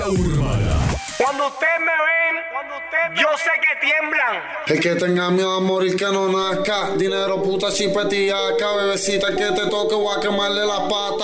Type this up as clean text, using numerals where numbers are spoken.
Urbana. Cuando ustedes me ven, yo sé que tiemblan. El que tenga miedo a morir que no nazca. Dinero, puta, chipetiaca. Bebecita que te toque, voy a quemarle la pata.